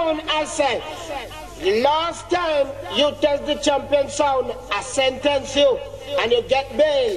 sound, I said. Last time you test the champion sound, I sentence you and you get bail.